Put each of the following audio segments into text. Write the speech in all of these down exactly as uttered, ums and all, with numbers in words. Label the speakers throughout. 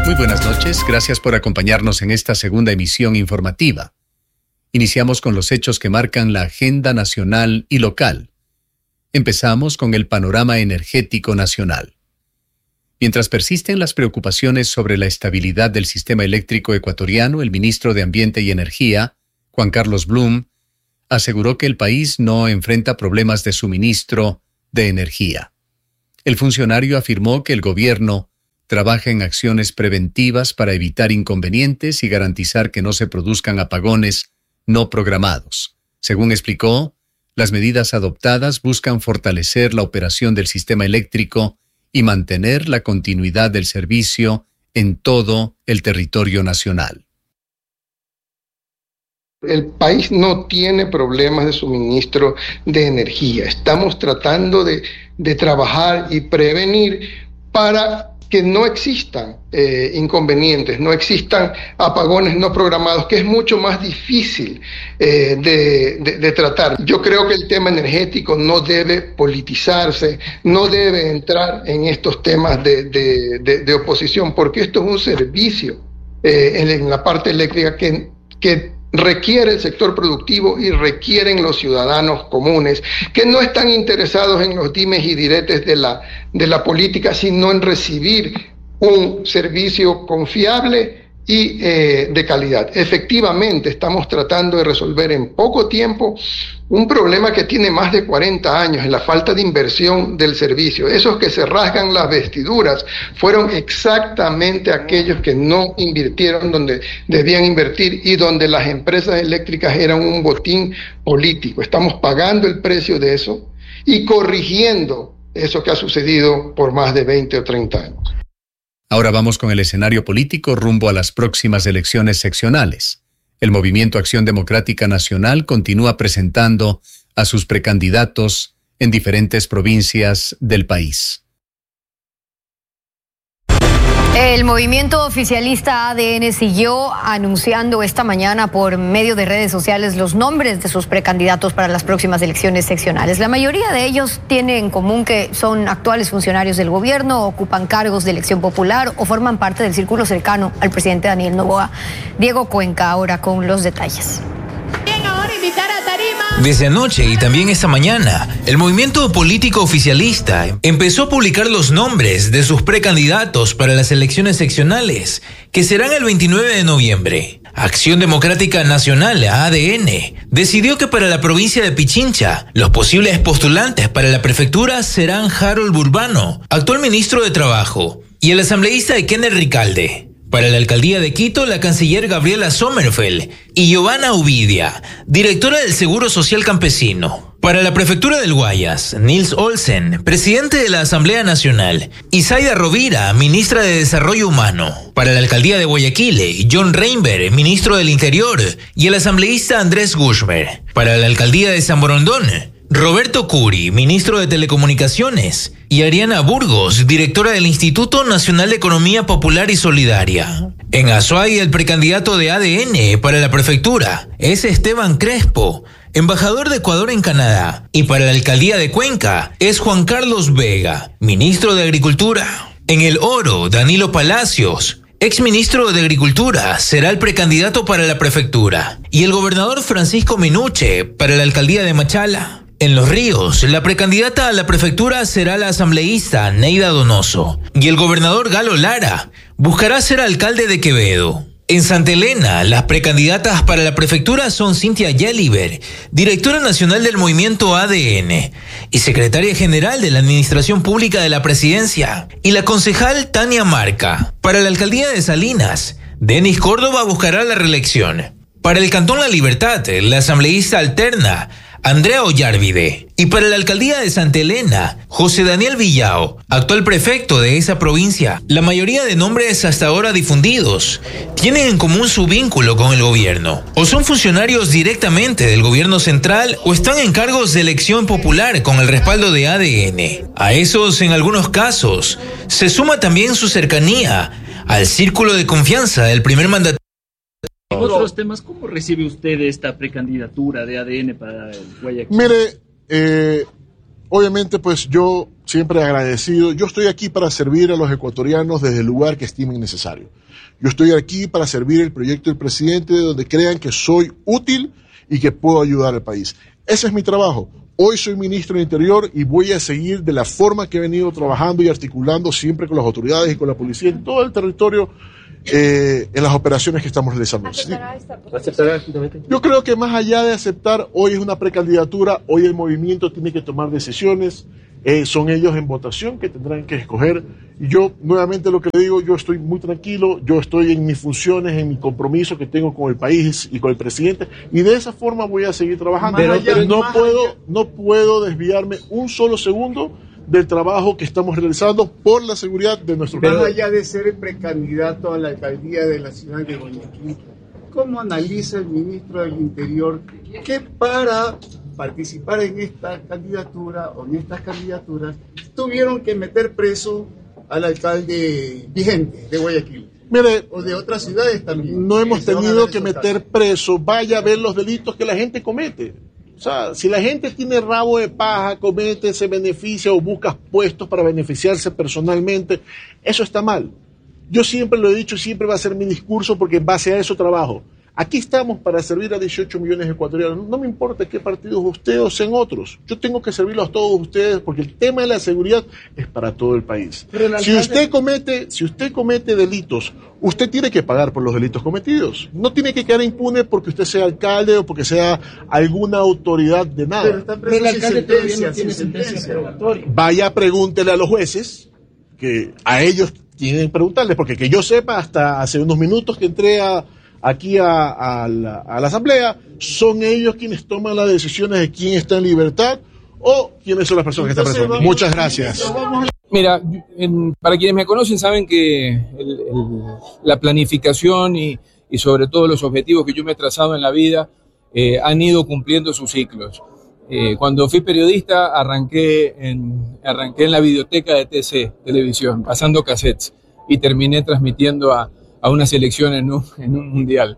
Speaker 1: Muy buenas noches, gracias por acompañarnos en esta segunda emisión informativa. Iniciamos con los hechos que marcan la agenda nacional y local. Empezamos con el panorama energético nacional. Mientras persisten las preocupaciones sobre la estabilidad del sistema eléctrico ecuatoriano, el ministro de Ambiente y Energía, Juan Carlos Blum, aseguró que el país no enfrenta problemas de suministro de energía. El funcionario afirmó que el gobierno trabaja en acciones preventivas para evitar inconvenientes y garantizar que no se produzcan apagones no programados. Según explicó, las medidas adoptadas buscan fortalecer la operación del sistema eléctrico y mantener la continuidad del servicio en todo el territorio nacional.
Speaker 2: El país no tiene problemas de suministro de energía. Estamos tratando de, de trabajar y prevenir para que no existan eh, inconvenientes, no existan apagones no programados, que es mucho más difícil eh, de, de, de tratar. Yo creo que el tema energético no debe politizarse, no debe entrar en estos temas de, de, de, de oposición, porque esto es un servicio eh, en, en la parte eléctrica que, que requiere el sector productivo y requieren los ciudadanos comunes, que no están interesados en los dimes y diretes de la, de la política, sino en recibir un servicio confiable y eh, de calidad. Efectivamente, estamos tratando de resolver en poco tiempo un problema que tiene más de cuarenta años, en la falta de inversión del servicio. Esos que se rasgan las vestiduras fueron exactamente aquellos que no invirtieron donde debían invertir y donde las empresas eléctricas eran un botín político. Estamos pagando el precio de eso y corrigiendo eso que ha sucedido por más de veinte o treinta años.
Speaker 1: Ahora vamos con el escenario político rumbo a las próximas elecciones seccionales. El Movimiento Acción Democrática Nacional continúa presentando a sus precandidatos en diferentes provincias del país.
Speaker 3: El movimiento oficialista A D N siguió anunciando esta mañana por medio de redes sociales los nombres de sus precandidatos para las próximas elecciones seccionales. La mayoría de ellos tiene en común que son actuales funcionarios del gobierno, ocupan cargos de elección popular o forman parte del círculo cercano al presidente Daniel Noboa. Diego Cuenca ahora con los detalles.
Speaker 4: Desde anoche y también esta mañana, el movimiento político oficialista empezó a publicar los nombres de sus precandidatos para las elecciones seccionales, que serán el veintinueve de noviembre. Acción Democrática Nacional, A D N, decidió que para la provincia de Pichincha, los posibles postulantes para la prefectura serán Harold Burbano, actual ministro de Trabajo, y el asambleísta Ekener Ricalde. Para la alcaldía de Quito, la canciller Gabriela Sommerfeld y Giovanna Uvidia, directora del Seguro Social Campesino. Para la prefectura del Guayas, Nils Olsen, presidente de la Asamblea Nacional, y Zaida Rovira, ministra de Desarrollo Humano. Para la alcaldía de Guayaquil, John Reinberg, ministro del Interior, y el asambleísta Andrés Gushmer. Para la alcaldía de San Borondón, Roberto Curi, ministro de Telecomunicaciones, y Ariana Burgos, directora del Instituto Nacional de Economía Popular y Solidaria. En Azuay, el precandidato de A D N para la prefectura es Esteban Crespo, embajador de Ecuador en Canadá, y para la alcaldía de Cuenca es Juan Carlos Vega, ministro de Agricultura. En El Oro, Danilo Palacios, exministro de Agricultura, será el precandidato para la prefectura, y el gobernador Francisco Minuche para la alcaldía de Machala. En Los Ríos, la precandidata a la prefectura será la asambleísta Neida Donoso, y el gobernador Galo Lara buscará ser alcalde de Quevedo. En Santa Elena, las precandidatas para la prefectura son Cintia Yeliber, directora nacional del movimiento A D N y secretaria general de la Administración Pública de la Presidencia, y la concejal Tania Marca. Para la alcaldía de Salinas, Denis Córdoba buscará la reelección. Para el Cantón La Libertad, la asambleísta alterna Andrea Ollarvide. Y para la alcaldía de Santa Elena, José Daniel Villao, actual prefecto de esa provincia. La mayoría de nombres hasta ahora difundidos tienen en común su vínculo con el gobierno. O son funcionarios directamente del gobierno central o están en cargos de elección popular con el respaldo de A D N. A esos, en algunos casos, se suma también su cercanía al círculo de confianza del primer mandatario.
Speaker 5: En otros temas, ¿cómo recibe usted esta precandidatura de A D N para el Guayaquil?
Speaker 6: Mire, eh, obviamente, pues yo siempre agradecido. Yo estoy aquí para servir a los ecuatorianos desde el lugar que estimen necesario. Yo estoy aquí para servir el proyecto del presidente donde crean que soy útil y que puedo ayudar al país. Ese es mi trabajo. Hoy soy ministro del Interior y voy a seguir de la forma que he venido trabajando y articulando siempre con las autoridades y con la policía en todo el territorio, eh, en las operaciones que estamos realizando. ¿Aceptará finalmente? Yo creo que más allá de aceptar, hoy es una precandidatura, hoy el movimiento tiene que tomar decisiones, eh, son ellos en votación que tendrán que escoger. Y yo, nuevamente lo que le digo, yo estoy muy tranquilo, yo estoy en mis funciones, en mi compromiso que tengo con el país y con el presidente, y de esa forma voy a seguir trabajando. Pero, pero no puedo, no puedo desviarme un solo segundo del trabajo que estamos realizando por la seguridad de nuestro país.
Speaker 7: Más allá de ser precandidato a la alcaldía de la ciudad de Guayaquil, ¿cómo analiza el ministro del Interior que para participar en esta candidatura o en estas candidaturas tuvieron que meter preso al alcalde vigente de Guayaquil?
Speaker 6: Mire,
Speaker 7: o de otras ciudades también.
Speaker 6: No hemos tenido que meter preso, vaya a ver los delitos que la gente comete. O sea, si la gente tiene rabo de paja, comete, se beneficia o busca puestos para beneficiarse personalmente, eso está mal. Yo siempre lo he dicho y siempre va a ser mi discurso porque en base a eso trabajo. Aquí estamos para servir a dieciocho millones de ecuatorianos. No me importa qué partidos ustedes o sean otros. Yo tengo que servirlos a todos ustedes porque el tema de la seguridad es para todo el país. Si usted comete, si usted comete delitos, usted tiene que pagar por los delitos cometidos. No tiene que quedar impune porque usted sea alcalde o porque sea alguna autoridad de nada.
Speaker 7: Pero, está Pero el alcalde todavía no tiene sentencia probatoria.
Speaker 6: Vaya, pregúntele a los jueces, que a ellos tienen que preguntarles, porque que yo sepa, hasta hace unos minutos que entré a aquí a, a, la, a la asamblea, son ellos quienes toman las decisiones de quién está en libertad o quiénes son las personas Entonces, que están presas. Muchas gracias.
Speaker 8: Mira, en, para quienes me conocen saben que el, el, la planificación y, y sobre todo los objetivos que yo me he trazado en la vida eh, han ido cumpliendo sus ciclos. Eh, cuando fui periodista arranqué en, arranqué en la videoteca de T C, televisión, pasando cassettes y terminé transmitiendo a a una selección en un, en un mundial.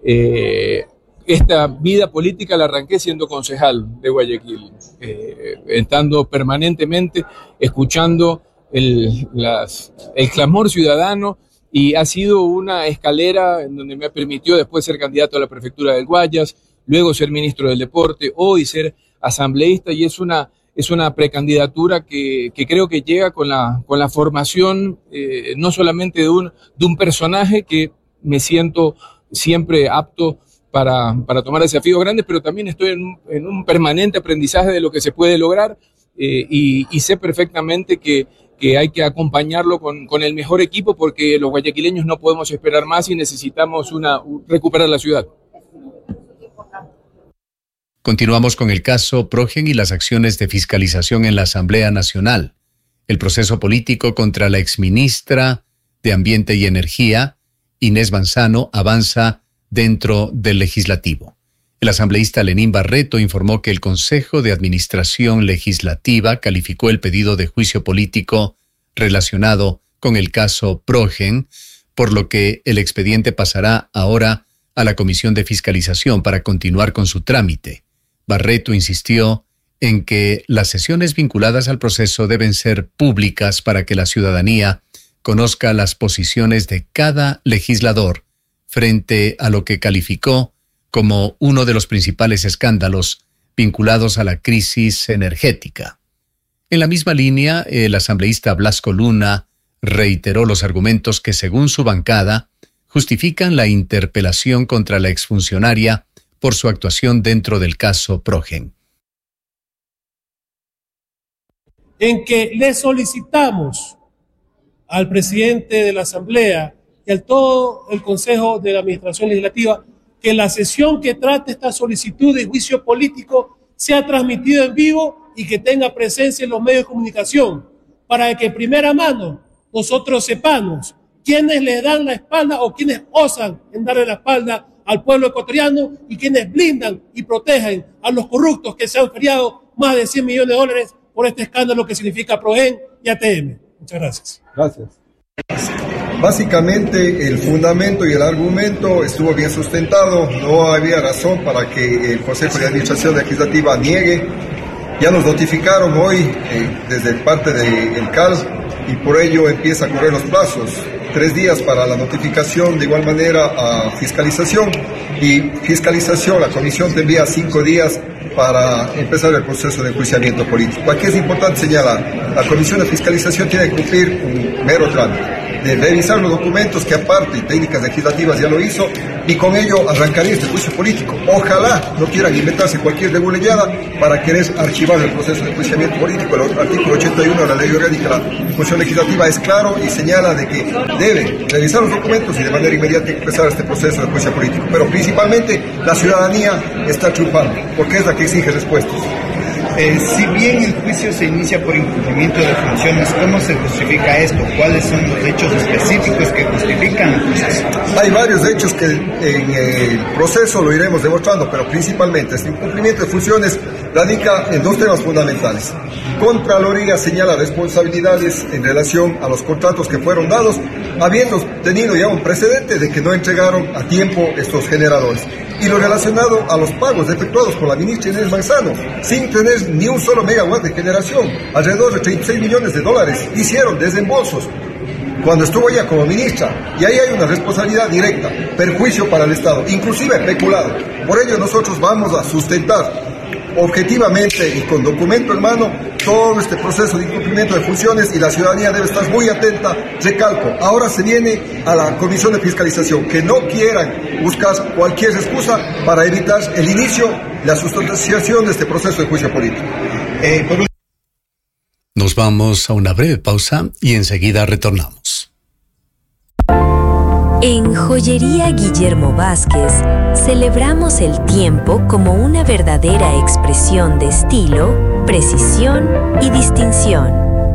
Speaker 8: Eh, esta vida política la arranqué siendo concejal de Guayaquil, eh, estando permanentemente, escuchando el, las, el clamor ciudadano, y ha sido una escalera en donde me permitió después ser candidato a la prefectura del Guayas, luego ser ministro del deporte, hoy ser asambleísta, y es una Es una precandidatura que, que creo que llega con la, con la formación eh, no solamente de un, de un personaje que me siento siempre apto para, para tomar desafíos grandes, pero también estoy en un, en un permanente aprendizaje de lo que se puede lograr eh, y, y sé perfectamente que, que hay que acompañarlo con, con el mejor equipo porque los guayaquileños no podemos esperar más y necesitamos una, recuperar la ciudad.
Speaker 1: Continuamos con el caso Progen y las acciones de fiscalización en la Asamblea Nacional. El proceso político contra la exministra de Ambiente y Energía, Inés Manzano, avanza dentro del legislativo. El asambleísta Lenín Barreto informó que el Consejo de Administración Legislativa calificó el pedido de juicio político relacionado con el caso Progen, por lo que el expediente pasará ahora a la Comisión de Fiscalización para continuar con su trámite. Barreto insistió en que las sesiones vinculadas al proceso deben ser públicas para que la ciudadanía conozca las posiciones de cada legislador frente a lo que calificó como uno de los principales escándalos vinculados a la crisis energética. En la misma línea, el asambleísta Blasco Luna reiteró los argumentos que, según su bancada, justifican la interpelación contra la exfuncionaria por su actuación dentro del caso Progen.
Speaker 9: En que le solicitamos al presidente de la Asamblea y a todo el Consejo de la Administración Legislativa que la sesión que trate esta solicitud de juicio político sea transmitida en vivo y que tenga presencia en los medios de comunicación, para que en primera mano nosotros sepamos quiénes le dan la espalda o quiénes osan en darle la espalda al pueblo ecuatoriano y quienes blindan y protegen a los corruptos que se han feriado más de cien millones de dólares por este escándalo que significa Progen y A T M. Muchas gracias.
Speaker 10: Gracias. Básicamente el fundamento y el argumento estuvo bien sustentado, no había razón para que el Consejo de Administración Legislativa niegue Ya nos notificaron hoy eh, desde parte del C A L y por ello empieza a correr los plazos. Tres días para la notificación, de igual manera a fiscalización, y fiscalización, la comisión te envía cinco días para empezar el proceso de enjuiciamiento político. Aquí es importante señalar, la comisión de fiscalización tiene que cumplir un mero trámite de revisar los documentos que aparte y técnicas legislativas ya lo hizo, y con ello arrancaría este juicio político. Ojalá no quieran inventarse cualquier regulellada para querer archivar el proceso de enjuiciamiento político. El artículo ochenta y uno de la Ley Orgánica de la Función Legislativa es claro y señala de que debe revisar los documentos y de manera inmediata empezar este proceso de juicio político. Pero principalmente la ciudadanía está triunfando, porque es la que exige respuestas.
Speaker 11: Eh, si bien el juicio se inicia por incumplimiento de funciones, ¿cómo se justifica esto? ¿Cuáles son los hechos específicos que justifican el proceso?
Speaker 10: Hay varios hechos que en el proceso lo iremos demostrando, pero principalmente este incumplimiento de funciones radica en dos temas fundamentales. Contraloría señala responsabilidades en relación a los contratos que fueron dados, habiendo tenido ya un precedente de que no entregaron a tiempo estos generadores. Y lo relacionado a los pagos efectuados por la ministra Inés Manzano, sin tener ni un solo megawatt de generación, alrededor de treinta y seis millones de dólares, hicieron desembolsos cuando estuvo ella como ministra, y ahí hay una responsabilidad directa, perjuicio para el Estado, inclusive peculado. Por ello nosotros vamos a sustentar objetivamente y con documento en mano todo este proceso de incumplimiento de funciones, y la ciudadanía debe estar muy atenta. Recalco, ahora se viene a la comisión de fiscalización, que no quieran buscar cualquier excusa para evitar el inicio, la sustanciación de este proceso de juicio político.
Speaker 1: Eh, por... Nos vamos a una breve pausa y enseguida retornamos.
Speaker 12: En Joyería Guillermo Vázquez celebramos el tiempo como una verdadera expresión de estilo, precisión y distinción.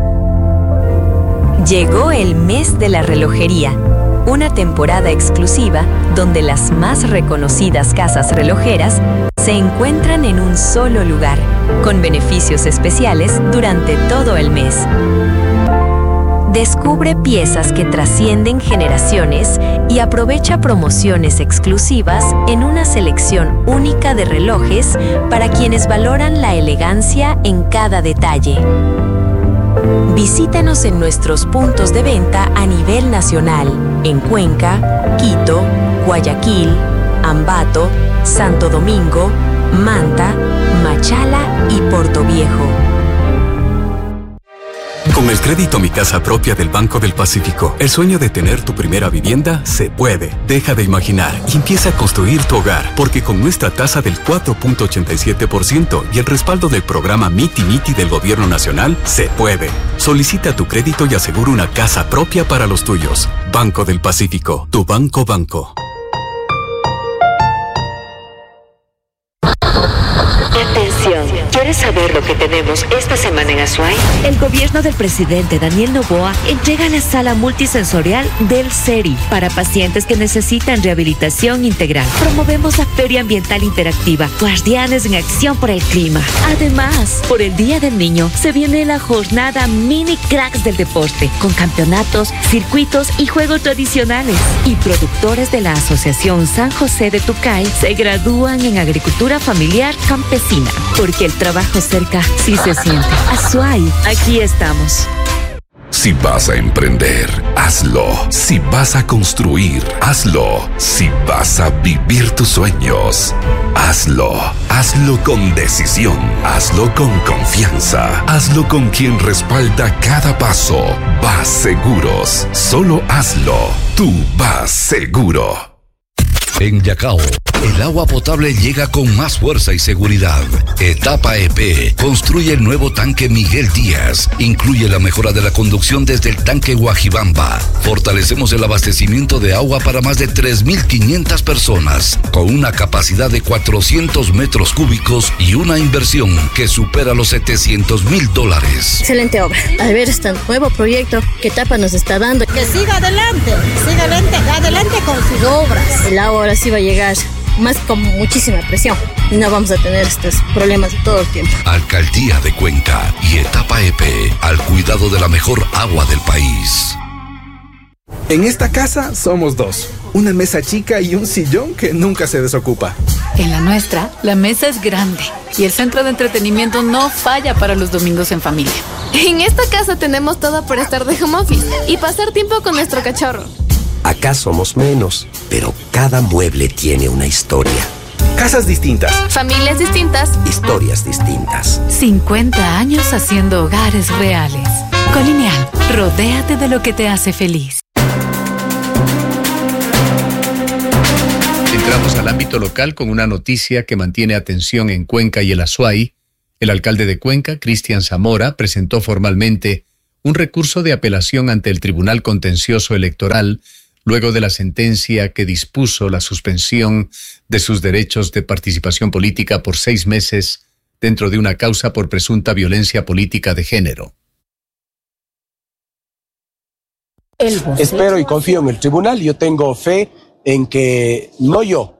Speaker 12: Llegó el mes de la relojería, una temporada exclusiva donde las más reconocidas casas relojeras se encuentran en un solo lugar, con beneficios especiales durante todo el mes. Descubre piezas que trascienden generaciones y aprovecha promociones exclusivas en una selección única de relojes para quienes valoran la elegancia en cada detalle. Visítanos en nuestros puntos de venta a nivel nacional, en Cuenca, Quito, Guayaquil, Ambato, Santo Domingo, Manta, Machala y Portoviejo.
Speaker 13: Con el crédito Mi Casa Propia del Banco del Pacífico, el sueño de tener tu primera vivienda se puede. Deja de imaginar y empieza a construir tu hogar, porque con nuestra tasa del cuatro punto ochenta y siete por ciento y el respaldo del programa Miti Miti del Gobierno Nacional, se puede. Solicita tu crédito y asegura una casa propia para los tuyos. Banco del Pacífico, tu banco banco.
Speaker 14: Atención, ¿quieres saber lo que tenemos esta semana en Azuay?
Speaker 15: El gobierno del presidente Daniel Noboa entrega la sala multisensorial del SERI para pacientes que necesitan rehabilitación integral. Promovemos la Feria Ambiental Interactiva, Guardianes en Acción por el Clima. Además, por el Día del Niño, se viene la jornada Mini Cracks del Deporte, con campeonatos, circuitos y juegos tradicionales. Y productores de la Asociación San José de Tucay se gradúan en Agricultura Familiar Campesina, porque el trabajo cerca sí se siente. Azuay, aquí estamos.
Speaker 16: Si vas a emprender, hazlo. Si vas a construir, hazlo. Si vas a vivir tus sueños, hazlo. Hazlo con decisión. Hazlo con confianza. Hazlo con quien respalda cada paso. Vas Seguros. Solo hazlo. Tú vas seguro.
Speaker 17: En Yacao, el agua potable llega con más fuerza y seguridad. Etapa E P construye el nuevo tanque Miguel Díaz. Incluye la mejora de la conducción desde el tanque Guajibamba. Fortalecemos el abastecimiento de agua para más de tres mil quinientas personas, con una capacidad de cuatrocientos metros cúbicos y una inversión que supera los setecientos mil dólares.
Speaker 18: Excelente obra. Al ver este nuevo proyecto que Etapa nos está dando.
Speaker 19: Que siga adelante, siga adelante, adelante con sus obras.
Speaker 18: El agua ahora sí va a llegar más con muchísima presión y no vamos a tener estos problemas de todo el tiempo.
Speaker 17: Alcaldía de Cuenca y Etapa E P, al cuidado de la mejor agua del país.
Speaker 20: En esta casa somos dos. Una mesa chica y un sillón que nunca se desocupa.
Speaker 21: En la nuestra, la mesa es grande y el centro de entretenimiento no falla para los domingos en familia.
Speaker 22: En esta casa tenemos todo para estar de home office y pasar tiempo con nuestro cachorro.
Speaker 23: Acá somos menos, pero cada mueble tiene una historia.
Speaker 20: Casas distintas.
Speaker 22: Familias distintas.
Speaker 23: Historias distintas.
Speaker 21: cincuenta años haciendo hogares reales. Colineal, rodéate de lo que te hace feliz.
Speaker 1: Entramos al ámbito local con una noticia que mantiene atención en Cuenca y el Azuay. El alcalde de Cuenca, Cristian Zamora, presentó formalmente un recurso de apelación ante el Tribunal Contencioso Electoral luego de la sentencia que dispuso la suspensión de sus derechos de participación política por seis meses dentro de una causa por presunta violencia política de género.
Speaker 24: Espero y confío en el tribunal. Yo tengo fe en que no yo,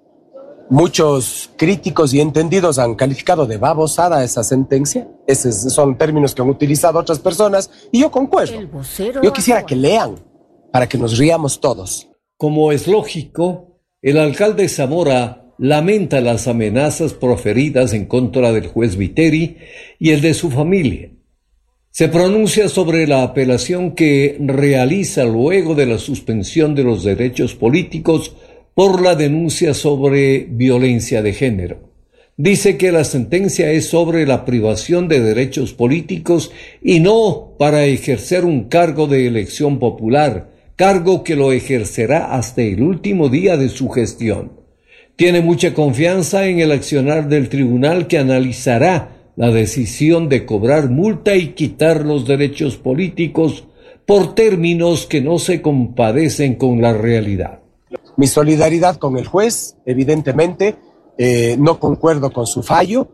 Speaker 24: muchos críticos y entendidos han calificado de babosada esa sentencia. Esos son términos que han utilizado otras personas y yo concuerdo. Yo quisiera que lean para que nos riamos todos.
Speaker 25: Como es lógico, el alcalde Zamora lamenta las amenazas proferidas en contra del juez Viteri y el de su familia. Se pronuncia sobre la apelación que realiza luego de la suspensión de los derechos políticos por la denuncia sobre violencia de género. Dice que la sentencia es sobre la privación de derechos políticos y no para ejercer un cargo de elección popular, cargo que lo ejercerá hasta el último día de su gestión. Tiene mucha confianza en el accionar del tribunal que analizará la decisión de cobrar multa y quitar los derechos políticos por términos que no se compadecen con la realidad.
Speaker 24: Mi solidaridad con el juez, evidentemente, eh, no concuerdo con su fallo,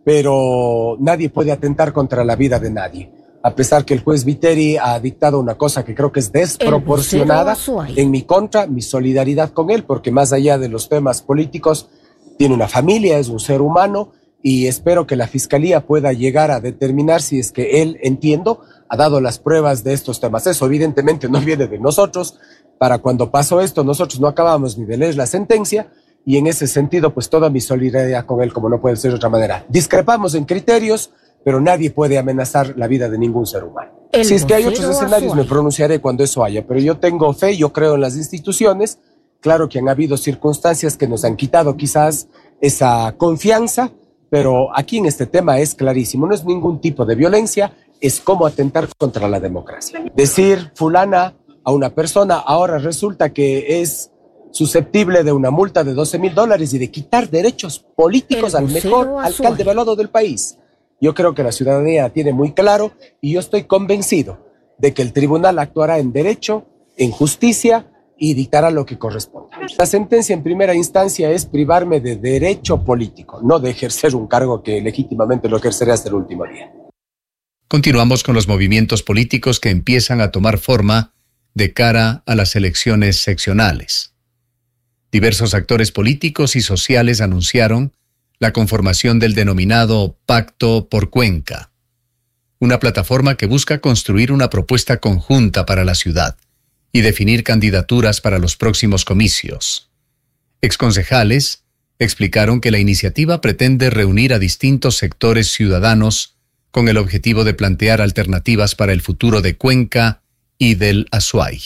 Speaker 24: pero nadie puede atentar contra la vida de nadie. A pesar que el juez Viteri ha dictado una cosa que creo que es desproporcionada en mi contra, mi solidaridad con él, porque más allá de los temas políticos, tiene una familia, es un ser humano, y espero que la Fiscalía pueda llegar a determinar si es que él, entiendo, ha dado las pruebas de estos temas. Eso evidentemente no viene de nosotros. Para cuando pasó esto, nosotros no acabamos ni de leer la sentencia, y en ese sentido, pues toda mi solidaridad con él, como no puede ser de otra manera. Discrepamos en criterios, pero nadie puede amenazar la vida de ningún ser humano. El si es que hay otros escenarios, Azuay. Me pronunciaré cuando eso haya, pero yo tengo fe, yo creo en las instituciones. Claro que han habido circunstancias que nos han quitado quizás esa confianza, pero aquí en este tema es clarísimo, no es ningún tipo de violencia, es cómo atentar contra la democracia. Decir fulana a una persona ahora resulta que es susceptible de una multa de doce mil dólares y de quitar derechos políticos al mejor alcalde evaluado del país. Yo creo que la ciudadanía tiene muy claro y yo estoy convencido de que el tribunal actuará en derecho, en justicia y dictará lo que corresponda. La sentencia en primera instancia es privarme de derecho político, no de ejercer un cargo que legítimamente lo ejerceré hasta el último día.
Speaker 1: Continuamos con los movimientos políticos que empiezan a tomar forma de cara a las elecciones seccionales. Diversos actores políticos y sociales anunciaron la conformación del denominado Pacto por Cuenca, una plataforma que busca construir una propuesta conjunta para la ciudad y definir candidaturas para los próximos comicios. Exconcejales explicaron que la iniciativa pretende reunir a distintos sectores ciudadanos con el objetivo de plantear alternativas para el futuro de Cuenca y del Azuay.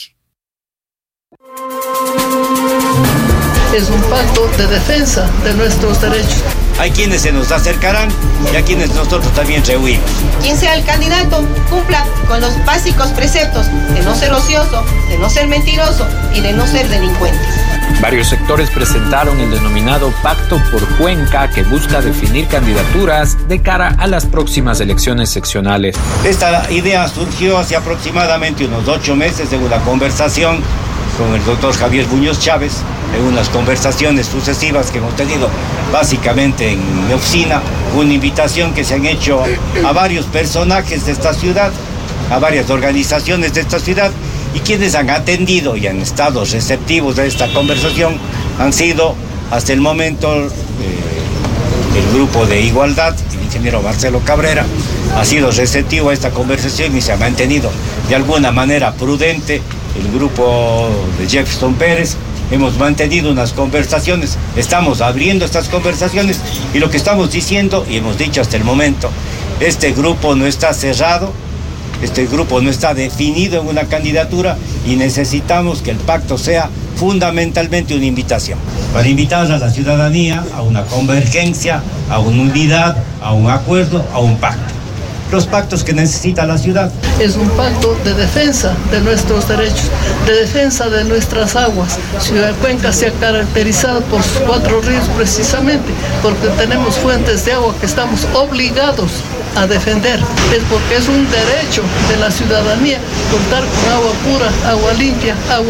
Speaker 26: Es un pacto de defensa de nuestros derechos.
Speaker 27: Hay quienes se nos acercarán y a quienes nosotros también rehuimos.
Speaker 28: Quien sea el candidato cumpla con los básicos preceptos de no ser ocioso, de no ser mentiroso y de no ser delincuente.
Speaker 29: Varios sectores presentaron el denominado Pacto por Cuenca, que busca definir candidaturas de cara a las próximas elecciones seccionales.
Speaker 27: Esta idea surgió hace aproximadamente unos ocho meses de una conversación con el doctor Javier Muñoz Chávez, en unas conversaciones sucesivas que hemos tenido básicamente en mi oficina, una invitación que se han hecho a varios personajes de esta ciudad, a varias organizaciones de esta ciudad, y quienes han atendido y han estado receptivos a esta conversación han sido, hasta el momento, eh, el grupo de Igualdad, el ingeniero Marcelo Cabrera, ha sido receptivo a esta conversación y se ha mantenido de alguna manera prudente, el grupo de Jefferson Pérez, hemos mantenido unas conversaciones, estamos abriendo estas conversaciones y lo que estamos diciendo, y hemos dicho hasta el momento, este grupo no está cerrado, este grupo no está definido en una candidatura y necesitamos que el pacto sea fundamentalmente una invitación, para invitar a la ciudadanía a una convergencia, a una unidad, a un acuerdo, a un pacto. Los pactos que necesita la ciudad.
Speaker 26: Es un pacto de defensa de nuestros derechos, de defensa de nuestras aguas. Ciudad de Cuenca se ha caracterizado por sus cuatro ríos precisamente porque tenemos fuentes de agua que estamos obligados a defender. Es porque es un derecho de la ciudadanía contar con agua pura, agua limpia, agua